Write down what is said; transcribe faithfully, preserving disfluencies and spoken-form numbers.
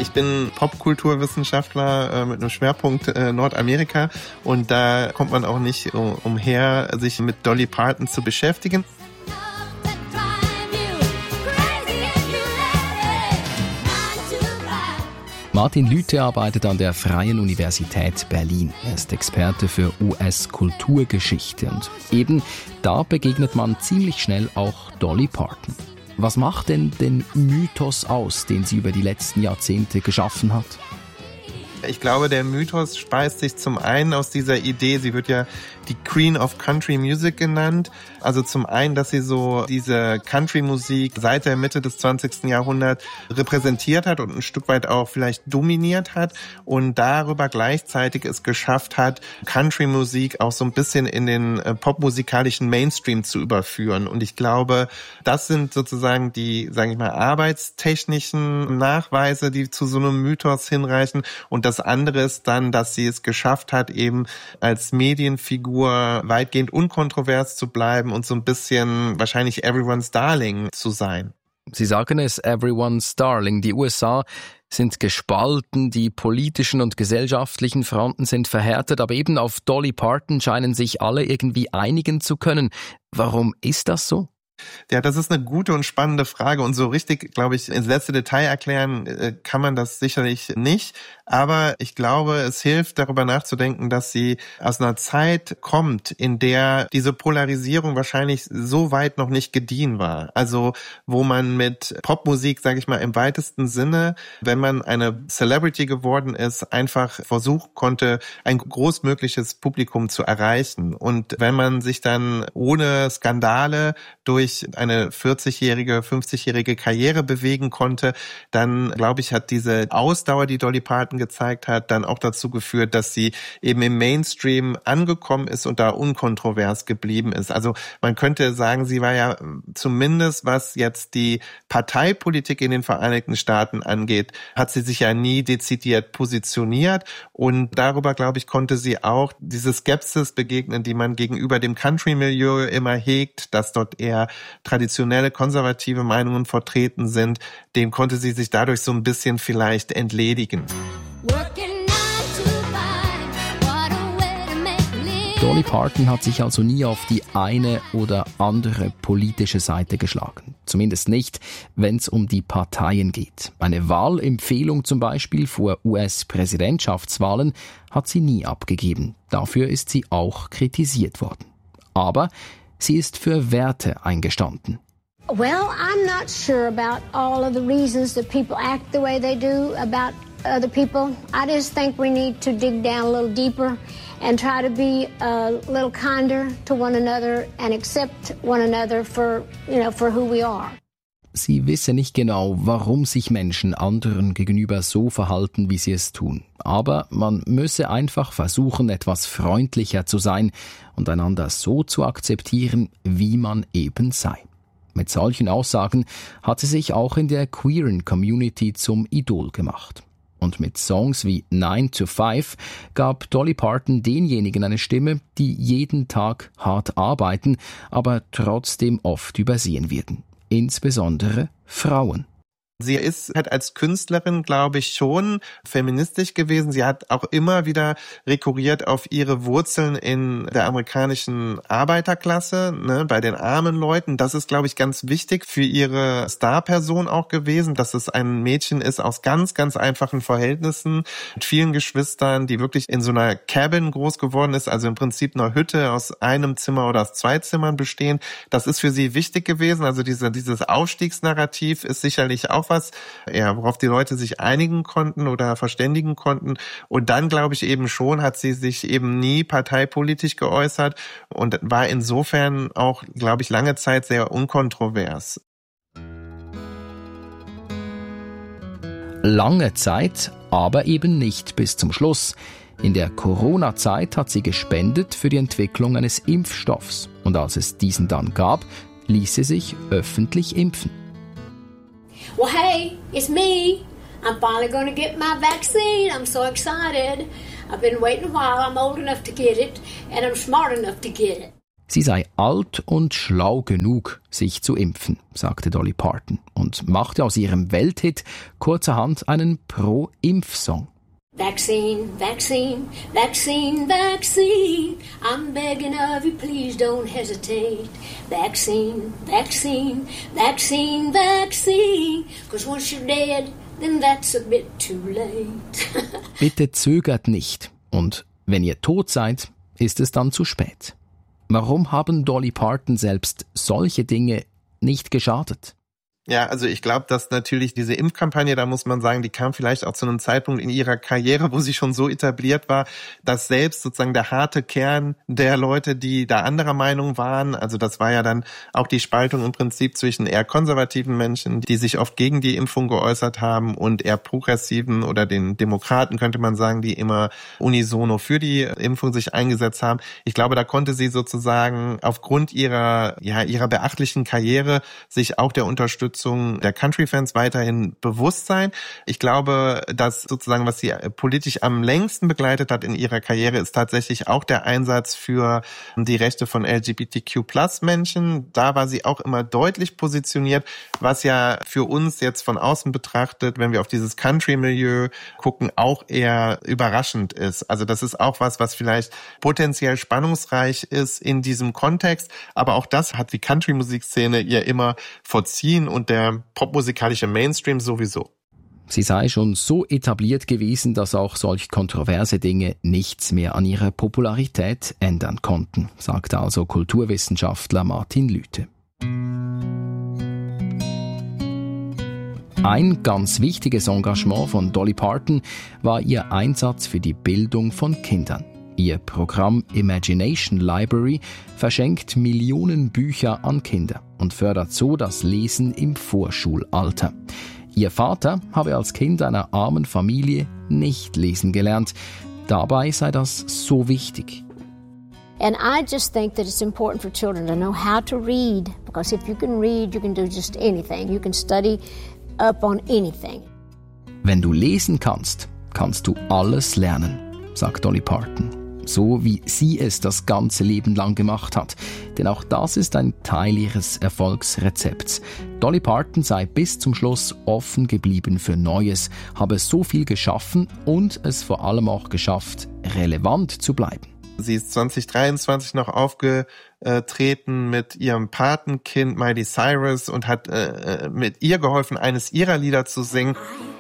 Ich bin Popkulturwissenschaftler äh, mit einem Schwerpunkt äh, Nordamerika und da kommt man auch nicht um, umher, sich mit Dolly Parton zu beschäftigen. Martin Lüthe arbeitet an der Freien Universität Berlin. Er ist Experte für U S-Kulturgeschichte und eben da begegnet man ziemlich schnell auch Dolly Parton. Was macht denn den Mythos aus, den sie über die letzten Jahrzehnte geschaffen hat? Ich glaube, der Mythos speist sich zum einen aus dieser Idee, sie wird ja die Queen of Country Music genannt. Also zum einen, dass sie so diese Country-Musik seit der Mitte des zwanzigsten Jahrhunderts repräsentiert hat und ein Stück weit auch vielleicht dominiert hat und darüber gleichzeitig es geschafft hat, Country-Musik auch so ein bisschen in den popmusikalischen Mainstream zu überführen. Und ich glaube, das sind sozusagen die, sage ich mal, arbeitstechnischen Nachweise, die zu so einem Mythos hinreichen. Und das andere ist dann, dass sie es geschafft hat, eben als Medienfigur weitgehend unkontrovers zu bleiben und so ein bisschen wahrscheinlich everyone's darling zu sein. Sie sagen es, everyone's darling. Die U S A sind gespalten, die politischen und gesellschaftlichen Fronten sind verhärtet, aber eben auf Dolly Parton scheinen sich alle irgendwie einigen zu können. Warum ist das so? Ja, das ist eine gute und spannende Frage und so richtig, glaube ich, ins letzte Detail erklären kann man das sicherlich nicht. Aber ich glaube, es hilft, darüber nachzudenken, dass sie aus einer Zeit kommt, in der diese Polarisierung wahrscheinlich so weit noch nicht gediehen war. Also wo man mit Popmusik, sage ich mal, im weitesten Sinne, wenn man eine Celebrity geworden ist, einfach versuchen konnte, ein großmögliches Publikum zu erreichen. Und wenn man sich dann ohne Skandale durch eine vierzigjährige, fünfzigjährige Karriere bewegen konnte, dann, glaube ich, hat diese Ausdauer, die Dolly Parton gezeigt hat, dann auch dazu geführt, dass sie eben im Mainstream angekommen ist und da unkontrovers geblieben ist. Also man könnte sagen, sie war ja zumindest, was jetzt die Parteipolitik in den Vereinigten Staaten angeht, hat sie sich ja nie dezidiert positioniert und darüber, glaube ich, konnte sie auch diese Skepsis begegnen, die man gegenüber dem Country-Milieu immer hegt, dass dort eher traditionelle, konservative Meinungen vertreten sind, dem konnte sie sich dadurch so ein bisschen vielleicht entledigen. Dolly Parton hat sich also nie auf die eine oder andere politische Seite geschlagen. Zumindest nicht, wenn es um die Parteien geht. Eine Wahlempfehlung zum Beispiel vor U S-Präsidentschaftswahlen hat sie nie abgegeben. Dafür ist sie auch kritisiert worden. Aber sie ist für Werte eingestanden. Well, I'm not sure about all of the reasons that people act the way they do about other people. I just think we need to dig down a little deeper and try to be a little kinder to one another and accept one another for, you know, for who we are. Sie wisse nicht genau, warum sich Menschen anderen gegenüber so verhalten, wie sie es tun. Aber man müsse einfach versuchen, etwas freundlicher zu sein und einander so zu akzeptieren, wie man eben sei. Mit solchen Aussagen hat sie sich auch in der queeren Community zum Idol gemacht. Und mit Songs wie nine to five gab Dolly Parton denjenigen eine Stimme, die jeden Tag hart arbeiten, aber trotzdem oft übersehen werden. Insbesondere Frauen. Sie ist halt als Künstlerin, glaube ich, schon feministisch gewesen. Sie hat auch immer wieder rekurriert auf ihre Wurzeln in der amerikanischen Arbeiterklasse, ne, bei den armen Leuten. Das ist, glaube ich, ganz wichtig für ihre Starperson auch gewesen, dass es ein Mädchen ist aus ganz, ganz einfachen Verhältnissen, mit vielen Geschwistern, die wirklich in so einer Cabin groß geworden ist, also im Prinzip einer Hütte aus einem Zimmer oder aus zwei Zimmern bestehen. Das ist für sie wichtig gewesen. Also diese, dieses Aufstiegsnarrativ ist sicherlich auch was, ja, worauf die Leute sich einigen konnten oder verständigen konnten. Und dann, glaube ich, eben schon, hat sie sich eben nie parteipolitisch geäußert und war insofern auch, glaube ich, lange Zeit sehr unkontrovers. Lange Zeit, aber eben nicht bis zum Schluss. In der Corona-Zeit hat sie gespendet für die Entwicklung eines Impfstoffs. Und als es diesen dann gab, ließ sie sich öffentlich impfen. Well, hey, it's me. I'm finally going to get my vaccine. I'm so excited. I've been waiting a while. I'm old enough to get it, and I'm smart enough to get it. Sie sei alt und schlau genug, sich zu impfen, sagte Dolly Parton und machte aus ihrem Welthit kurzerhand einen Pro-Impf-Song. Vaccine, vaccine, vaccine, vaccine. I'm begging of you, please don't hesitate. Vaccine, vaccine, vaccine, vaccine. 'Cause once you're dead, then that's a bit too late. Bitte zögert nicht. Und wenn ihr tot seid, ist es dann zu spät. Warum haben Dolly Parton selbst solche Dinge nicht geschadet? Ja, also ich glaube, dass natürlich diese Impfkampagne, da muss man sagen, die kam vielleicht auch zu einem Zeitpunkt in ihrer Karriere, wo sie schon so etabliert war, dass selbst sozusagen der harte Kern der Leute, die da anderer Meinung waren, also das war ja dann auch die Spaltung im Prinzip zwischen eher konservativen Menschen, die sich oft gegen die Impfung geäußert haben, und eher progressiven oder den Demokraten, könnte man sagen, die immer unisono für die Impfung sich eingesetzt haben. Ich glaube, da konnte sie sozusagen aufgrund ihrer, ja, ihrer beachtlichen Karriere sich auch der Unterstützung der Country-Fans weiterhin bewusst sein. Ich glaube, dass sozusagen, was sie politisch am längsten begleitet hat in ihrer Karriere, ist tatsächlich auch der Einsatz für die Rechte von L G B T Q Plus Menschen. Da war sie auch immer deutlich positioniert, was ja für uns jetzt von außen betrachtet, wenn wir auf dieses Country-Milieu gucken, auch eher überraschend ist. Also das ist auch was, was vielleicht potenziell spannungsreich ist in diesem Kontext, aber auch das hat die Country-Musikszene ihr immer verziehen und der popmusikalische Mainstream sowieso. Sie sei schon so etabliert gewesen, dass auch solch kontroverse Dinge nichts mehr an ihrer Popularität ändern konnten, sagte also Kulturwissenschaftler Martin Lüthe. Ein ganz wichtiges Engagement von Dolly Parton war ihr Einsatz für die Bildung von Kindern. Ihr Programm Imagination Library verschenkt Millionen Bücher an Kinder und fördert so das Lesen im Vorschulalter. Ihr Vater habe als Kind einer armen Familie nicht lesen gelernt. Dabei sei das so wichtig. And I just think that it's important for children to know how to read, because if you can read, you can do just anything. You can study up on anything. Wenn du lesen kannst, kannst du alles lernen, sagt Dolly Parton. So wie sie es das ganze Leben lang gemacht hat. Denn auch das ist ein Teil ihres Erfolgsrezepts. Dolly Parton sei bis zum Schluss offen geblieben für Neues, habe so viel geschaffen und es vor allem auch geschafft, relevant zu bleiben. Sie ist zwanzig dreiundzwanzig noch aufgetreten mit ihrem Patenkind Miley Cyrus und hat äh, mit ihr geholfen, eines ihrer Lieder zu singen.